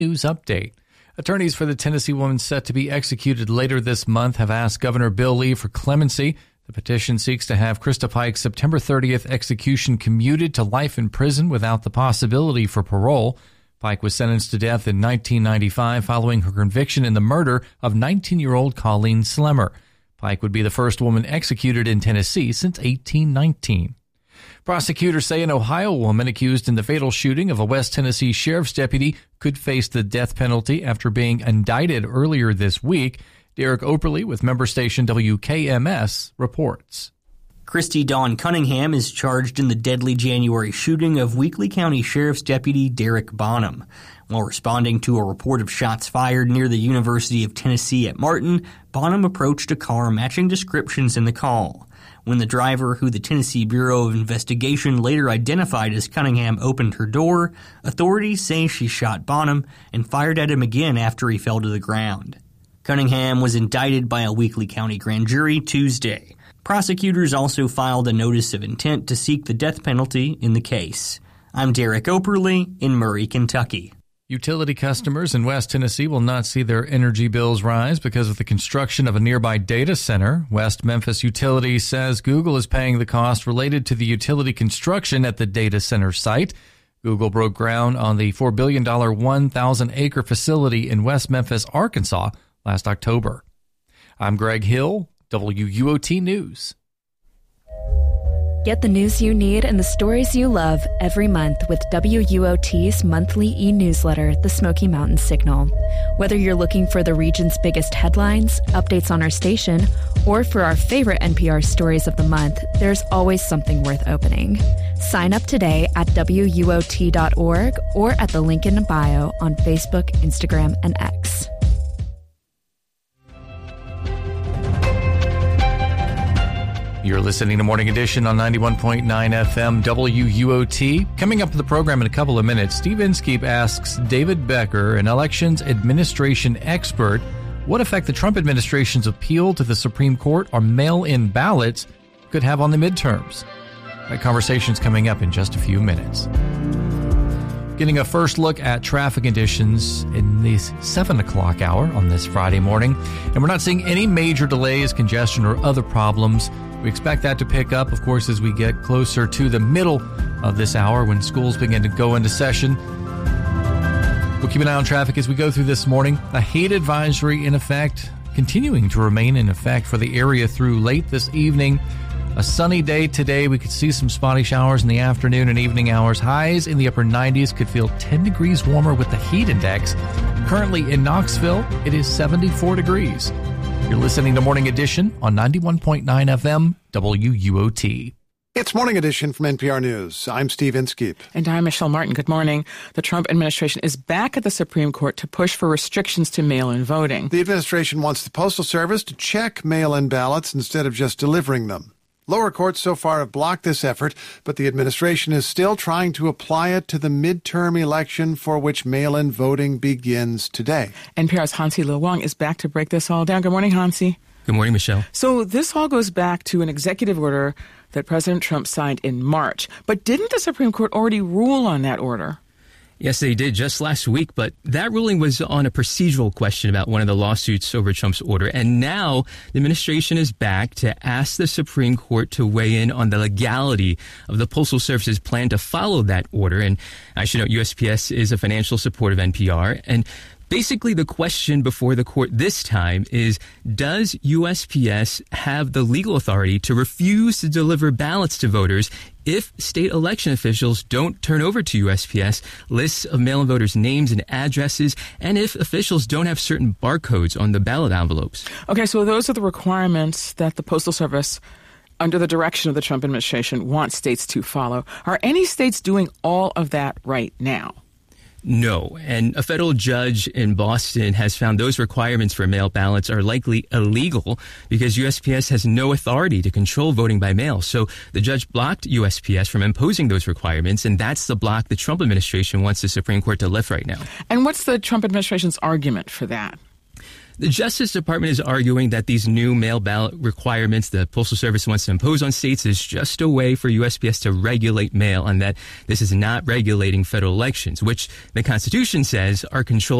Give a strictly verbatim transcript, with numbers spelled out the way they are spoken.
News update. Attorneys for the Tennessee woman set to be executed later this month have asked Governor Bill Lee for clemency. The petition seeks to have Krista Pike's September thirtieth execution commuted to life in prison without the possibility for parole. Pike was sentenced to death in nineteen ninety-five following her conviction in the murder of nineteen-year-old Colleen Slemmer. Pike would be the first woman executed in Tennessee since eighteen nineteen. Prosecutors say an Ohio woman accused in the fatal shooting of a West Tennessee sheriff's deputy could face the death penalty after being indicted earlier this week. Derek Operly with member station W K M S reports. Christy Dawn Cunningham is charged in the deadly January shooting of Weakley County Sheriff's Deputy Derek Bonham. While responding to a report of shots fired near the University of Tennessee at Martin, Bonham approached a car matching descriptions in the call. When the driver, who the Tennessee Bureau of Investigation later identified as Cunningham, opened her door, authorities say she shot Bonham and fired at him again after he fell to the ground. Cunningham was indicted by a Weakley County grand jury Tuesday. Prosecutors also filed a notice of intent to seek the death penalty in the case. I'm Derek Operly in Murray, Kentucky. Utility customers in West Tennessee will not see their energy bills rise because of the construction of a nearby data center. West Memphis Utilities says Google is paying the cost related to the utility construction at the data center site. Google broke ground on the four billion dollars one thousand acre facility in West Memphis, Arkansas last October. I'm Greg Hill, W U O T News. Get the news you need and the stories you love every month with W U O T's monthly e-newsletter, The Smoky Mountain Signal. Whether you're looking for the region's biggest headlines, updates on our station, or for our favorite N P R stories of the month, there's always something worth opening. Sign up today at W U O T dot org or at the link in bio on Facebook, Instagram, and X. You're listening to Morning Edition on ninety-one point nine F M W U O T. Coming up in the program in a couple of minutes, Steve Inskeep asks David Becker, an elections administration expert, what effect the Trump administration's appeal to the Supreme Court on mail-in ballots could have on the midterms. That conversation's coming up in just a few minutes. Getting a first look at traffic conditions in the seven o'clock hour on this Friday morning. And we're not seeing any major delays, congestion, or other problems. We expect that to pick up, of course, as we get closer to the middle of this hour when schools begin to go into session. We'll keep an eye on traffic as we go through this morning. A heat advisory in effect, continuing to remain in effect for the area through late this evening. A sunny day today. We could see some spotty showers in the afternoon and evening hours. Highs in the upper nineties, could feel ten degrees warmer with the heat index. Currently in Knoxville, it is seventy-four degrees. You're listening to Morning Edition on ninety-one point nine F M W U O T. It's Morning Edition from N P R News. I'm Steve Inskeep. And I'm Michelle Martin. Good morning. The Trump administration is back at the Supreme Court to push for restrictions to mail-in voting. The administration wants the Postal Service to check mail-in ballots instead of just delivering them. Lower courts so far have blocked this effort, but the administration is still trying to apply it to the midterm election for which mail-in voting begins today. N P R's Hansi Lo Wang is back to break this all down. Good morning, Hansi. Good morning, Michelle. So this all goes back to an executive order that President Trump signed in March. But didn't the Supreme Court already rule on that order? Yes, they did just last week, but that ruling was on a procedural question about one of the lawsuits over Trump's order. And now the administration is back to ask the Supreme Court to weigh in on the legality of the Postal Service's plan to follow that order. And I should note U S P S is a financial support of N P R. And basically, the question before the court this time is, does U S P S have the legal authority to refuse to deliver ballots to voters if state election officials don't turn over to U S P S lists of mail-in voters' names and addresses, and if officials don't have certain barcodes on the ballot envelopes? Okay, so those are the requirements that the Postal Service, under the direction of the Trump administration, wants states to follow. Are any states doing all of that right now? No, and a federal judge in Boston has found those requirements for mail ballots are likely illegal because U S P S has no authority to control voting by mail. So the judge blocked U S P S from imposing those requirements, and that's the block the Trump administration wants the Supreme Court to lift right now. And what's the Trump administration's argument for that? The Justice Department is arguing that these new mail ballot requirements the Postal Service wants to impose on states is just a way for U S P S to regulate mail, and that this is not regulating federal elections, which the Constitution says are controlled